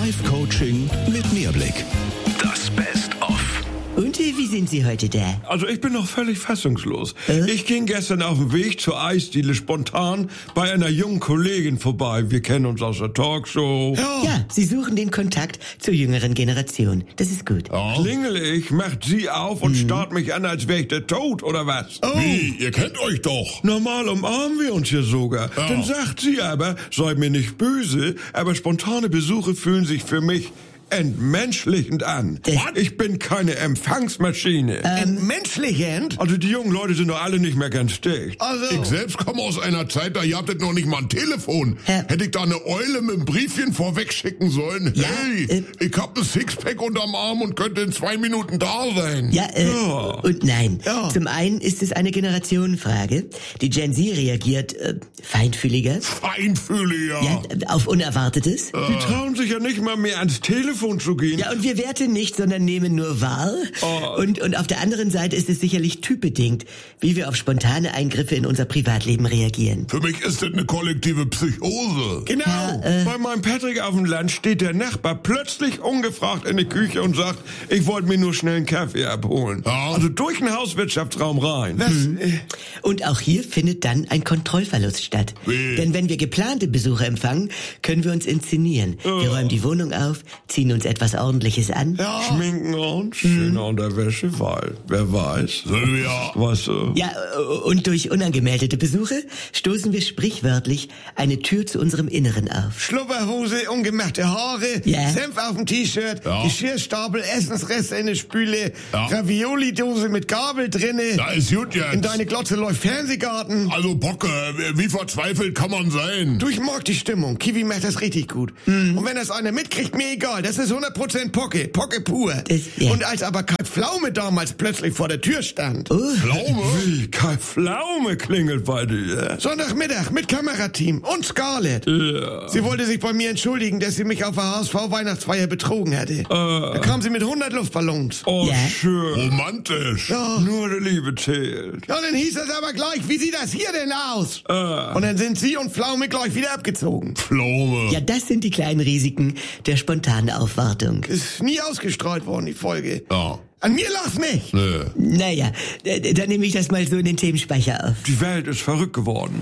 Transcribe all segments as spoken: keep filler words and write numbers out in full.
Live-Coaching mit Mehrblick. Das Best-of. Und wie sind Sie heute da? Also ich bin noch völlig fassungslos. Äh? Ich ging gestern auf dem Weg zur Eisdiele spontan bei einer jungen Kollegin vorbei. Wir kennen uns aus der Talkshow. Ja. ja, Sie suchen den Kontakt zur jüngeren Generation. Das ist gut. Ja. Klingel ich, macht sie auf und mhm. starrt mich an, als wäre ich der Tod, oder was? Oh. Wie? Ihr kennt euch doch. Normal umarmen wir uns hier sogar. Ja. Dann sagt sie aber, sei mir nicht böse, aber spontane Besuche fühlen sich für mich entmenschlichend an. What? Ich bin keine Empfangsmaschine. Ähm, Entmenschlichend? Also die jungen Leute sind doch alle nicht mehr ganz dicht. Also. Ich selbst komme aus einer Zeit, da ihr habtet noch nicht mal ein Telefon. Hä? Hätte ich da eine Eule mit einem Briefchen vorweg schicken sollen? Ja, hey, äh, ich hab ein Sixpack unterm Arm und könnte in zwei Minuten da sein. Ja, äh, Ja. und nein. Ja. Zum einen ist es eine Generationenfrage. Die Gen Z reagiert äh, feinfühliger. Feinfühliger. Ja, auf Unerwartetes. Die trauen sich ja nicht mal mehr ans Telefon zu gehen. Ja, und wir werten nicht, sondern nehmen nur wahr. Oh. Und, und auf der anderen Seite ist es sicherlich typbedingt, wie wir auf spontane Eingriffe in unser Privatleben reagieren. Für mich ist das eine kollektive Psychose. Genau. Ja, äh, Bei meinem Patrick auf dem Land steht der Nachbar plötzlich ungefragt in die Küche und sagt, ich wollte mir nur schnell einen Kaffee abholen. Ja. Also durch den Hauswirtschaftsraum rein. Mhm. Und auch hier findet dann ein Kontrollverlust statt. Wie? Denn wenn wir geplante Besucher empfangen, können wir uns inszenieren. Wir räumen die Wohnung auf, ziehen uns etwas Ordentliches an. Ja. Schminken uns, schöner Unterwäsche, weil, wer weiß. Sylvia. Weißt du? Ja, und durch unangemeldete Besuche stoßen wir sprichwörtlich eine Tür zu unserem Inneren auf. Schlubberhose, ungemachte Haare, Ja. Senf auf dem T-Shirt, Ja. Geschirrstapel, Essensreste in der Spüle, Ja. Ravioli-Dose mit Gabel drinne. Da ist gut jetzt. In deine Glotze läuft Fernsehgarten. Also Bocke, wie verzweifelt kann man sein? Du, ich mag die Stimmung. Kiwi macht das richtig gut. Und wenn das einer mitkriegt, mir egal. Das ist hundert Prozent Pocke. Pocke pur. Das- ja. Und als aber Kai Pflaume damals plötzlich vor der Tür stand. Oh, Pflaume? Wie, Kai Pflaume klingelt bei dir. Sonntagmittag mit Kamerateam und Scarlett. Ja. Sie wollte sich bei mir entschuldigen, dass sie mich auf der H S V-Weihnachtsfeier betrogen hätte. Da kam sie mit hundert Luftballons. Oh, Ja. schön. Romantisch. Ja. Nur die Liebe zählt. Ja, dann hieß es aber gleich, wie sieht das hier denn aus? Äh. Und dann sind sie und Pflaume gleich wieder abgezogen. Pflaume. ja, das sind die kleinen Risiken der spontanen Aufwartung. Ist nie ausgestrahlt worden, die Folge. Ja. An mir lach's nicht. Nö. Naja, d- dann nehme ich das mal so in den Themenspeicher auf. Die Welt ist verrückt geworden.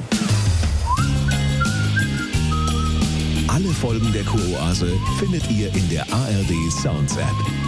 Alle Folgen der Kuroase findet ihr in der A R D Sounds App.